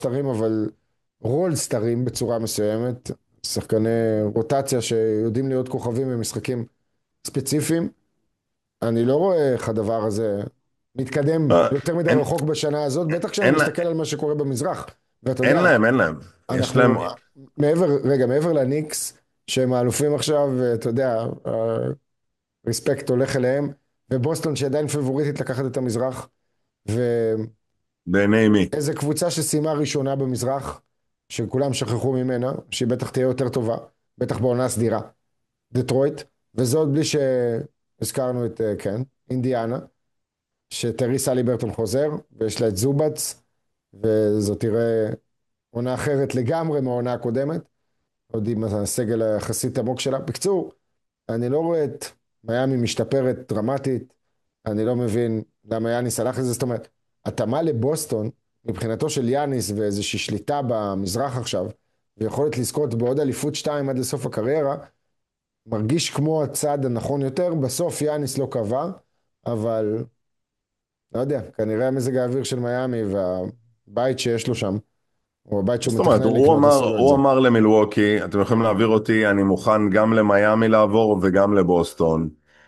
סטרים, אבל רול סטרים בצורה מסוימת, שחקני רוטציה שיודעים להיות כוכבים במשחקים ספציפיים. אני לא רואה איך הדבר הזה מתקדם לא, יותר מדי אין, רחוק בשנה הזאת, בטח כשאני אין, מסתכל על מה שקורה במזרח. ואתה אין יודע, להם, אין להם. יש להם, אנחנו, מעבר לניקס, שהם האלופים עכשיו, אתה יודע, הרספקט הולך אליהם, ובוסטון שעדיין פבוריטית לקחת את המזרח, בעיני מי? ואיזה קבוצה שסיימה ראשונה במזרח, שכולם שכחו ממנה, שהיא בטח תהיה יותר טובה, בטח בעונה סדירה, דטרויט, וזאת בלי שהזכרנו את, כן, אינדיאנה, שטרי סליברטון חוזר, ויש לה את זובץ, וזאת תראה עונה אחרת לגמרי מהעונה הקודמת, עוד עם הסגל היחסית עמוק שלה. בקצור, אני לא רואה את מיאמי משתפרת דרמטית, אני לא מבין למה יאניס הלך לזה, זאת אומרת, התאמה לבוסטון, מבחינתו של יאניס ואיזושהי שליטה במזרח עכשיו, ויכולת לזכות בעוד אליפות 2 עד לסוף הקריירה, מרגיש כמו הצעד הנכון יותר, בסוף יאניס לא קבע, אבל לא יודע, כנראה המזג האוויר של מיאמי והבית שיש לו שם, או הבית שהוא זאת אומרת, מתכנן לקנות, עשו לו את הוא זה. אמר למילווקי, אתם יכולים להעביר אותי, אני מוכן גם למיאמי לעבור וגם לבוסטון.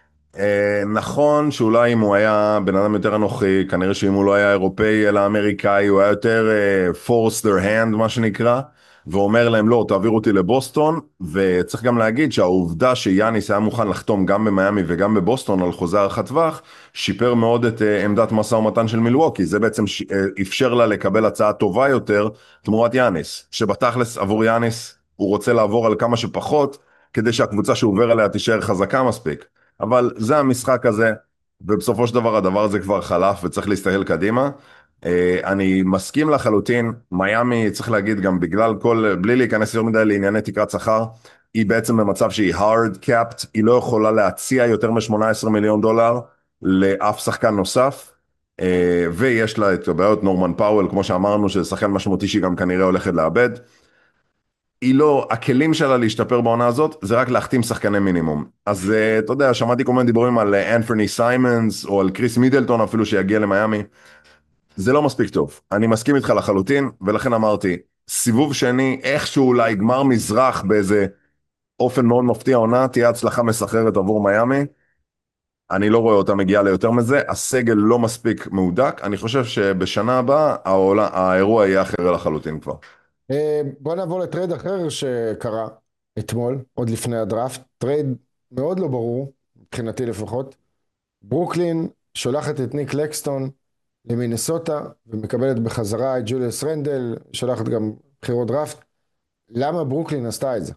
נכון שאולי אם הוא היה בן אדם יותר אנוכי, כנראה שאם הוא לא היה אירופאי אלא אמריקאי, הוא היה יותר force their hand מה שנקרא, ואומר להם לא, תעביר אותי לבוסטון, וצריך גם להגיד שהעובדה שיאניס היה מוכן לחתום גם במיאמי וגם בבוסטון על חוזה ארוכת טווח, שיפר מאוד את עמדת משא ומתן של מילווקי, זה בעצם אפשר לה לקבל הצעה טובה יותר תמורת יאניס, שבתכלס עבור יאניס הוא רוצה לעבור על כמה שפחות, כדי שהקבוצה שהוא עובר עליה תישאר חזקה מספיק. אבל זה המשחק הזה, ובסופו של דבר הדבר הזה כבר חלף וצריך להסתכל קדימה. אני מסכים לחלוטין, מיאמי צריך להגיד גם בגלל כל, בלי להיכנס יותר מדי לענייני תקרת שכר, היא בעצם במצב שהיא hard capped, היא לא יכולה להציע יותר מ-18 מיליון דולר לאף שחקן נוסף, ויש לה את הבעיות נורמן פאוול, כמו שאמרנו, שזה שחקן משמעותי שהיא גם כנראה הולכת לאבד. היא לא, הכלים שלה להשתפר בעונה הזאת זה רק להחתים שחקני מינימום. אז אתה יודע, שמעתי כל מיני דיבורים על אנת'וני סיימנס או על קריס מידלטון אפילו שיגיע למיאמי. זה לא מספיק טוב. אני מסכים איתך לחלוטין, ולכן אמרתי, סיבוב שני, איכשהו אולי גמר מזרח באיזה אופן מאוד מפתיע עונה, תהיה הצלחה מסחררת עבור מיאמי. אני לא רואה אותה מגיעה ליותר מזה, הסגל לא מספיק מהודק, אני חושב שבשנה הבאה האירוע יהיה אחר לחלוטין כבר. בוא נעבור לטרייד אחר שקרה אתמול, עוד לפני הדראפט, טרייד מאוד לא ברור, מבחינתי לפחות. ברוקלין שולחת את ניק לקסטון למינסוטה, ומקבלת בחזרה את ג'וליוס רנדל, שולחת גם בחירות דראפט. למה ברוקלין עשתה את זה?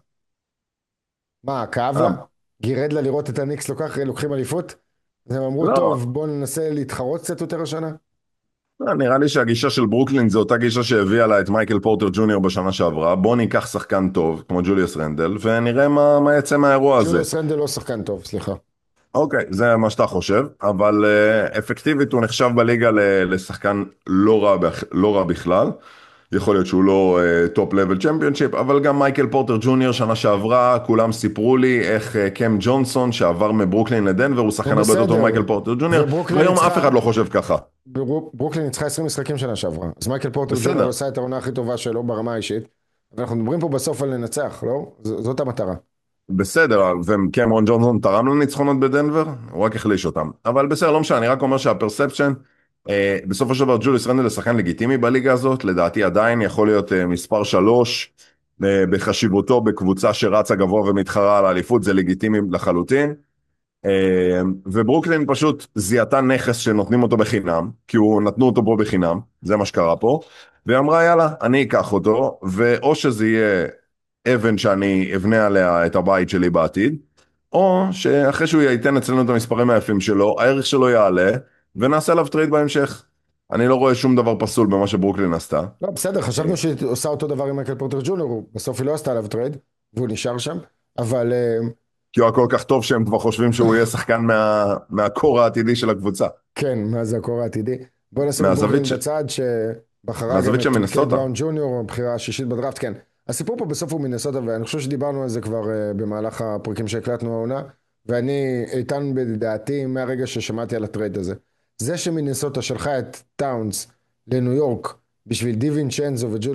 מה, כאב לה? אה, גירד לה לראות את הניקס לוקחים אליפות? אז הם אמרו, לא, טוב, בואו ננסה להתחרות קצת יותר השנה. לא, נראה לי שהגישה של ברוקלין זו אותה גישה שהביאה לה את מייקל פורטר ג'וניור בשנה שעברה. בוא ניקח שחקן טוב, כמו ג'וליוס רנדל, ונראה מה יצא מהאירוע הזה. ג'וליוס רנדל לא שחקן טוב, סליחה. אוקיי, זה מה שאתה חושב, אבל אפקטיבית הוא נחשב בליגה לשחקן לא רע בכלל. יכול להיות שהוא לא טופ לבל צ'מפיונשיפ, אבל גם מייקל פורטר ג'וניור שנה שעברה, כולם סיפרו לי איך קם ג'ונסון שעבר מברוקלין לדנבר, הוא הוא שחקן הרבה יותר טוב בסדר, ממייקל פורטר ג'וניור, וברוקלין והיום אף ניצחה, אחד לא חושב ככה. ברוקלין ניצחה 20 משחקים שנה שעברה, אז מייקל פורטר ג'וניור בסדר. עשה את העונה הכי טובה שלו ברמה האישית, ואנחנו מדברים פה בסוף על לנצח, לא? זאת המטרה. בסדר, וקמרון ג'ונסון תרם לניצחונות בדנבר, הוא רק החליש אותם. אבל בסדר, לא משנה, אני רק אומר שהפרספשן, בסופו של דבר ג'וליוס רנדל לשחקן לגיטימי בליגה הזאת, לדעתי עדיין יכול להיות מספר 3, בחשיבותו בקבוצה שרצה גבוה ומתחרה על האליפות, זה לגיטימי לחלוטין. וברוקלין פשוט זיהתה נכס שנותנים אותו בחינם, כי הוא נתנו אותו פה בחינם, זה מה שקרה פה, והיא אמרה יאללה, אני אקח אותו, ואו שזה יהיה אבן שאני אבנה עליה את הבית שלי בעתיד, או שאחרי שהוא ייתן אצלנו את המספרים היפים שלו, הערך שלו יעלה, ונעשה עליו טרייד בהמשך. אני לא רואה שום דבר פסול במה שברוקלין עשתה. לא, בסדר, חשבנו שהיא עושה אותו דבר עם מייקל פורטר ג'וניור, בסוף היא לא עשתה עליו טרייד, והוא נשאר שם, אבל כי הוא הכל כך טוב שהם כבר חושבים שהוא יהיה שחקן מהקור העתידי של הקבוצה. כן, מה זה הקור העתידי? בוא נשים את מהזווית, ברוקלין בצד, שבחרה גם מהזווית של את קייט מינסוטה. בראון ג'וניור, הבחירה השישית בדראפט, כן. הסיפור פה בסוף הוא מינסוטה, ואני חושב שדיברנו על זה כבר במהלך הפרקים שהקלטנו העונה, ואני איתן בדעתי מהרגע ששמעתי על הטרייד הזה. זה שמינסוטה שלחה את טאונס לניו יורק בשביל דיווינצ'נזו וג'וליוס